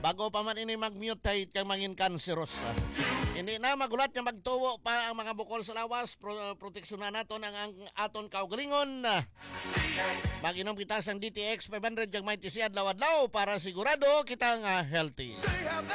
Bago pa man ini mag-mute tayo kang mangin cancerous. Hindi na magulat nga magtuwo pa ang mga bukol sa lawas. Proteksyonan naton ang aton kaugalingon. Mag-inom kita sang DTX 500 kag may tisiad lawadlaw para sigurado kita nga healthy.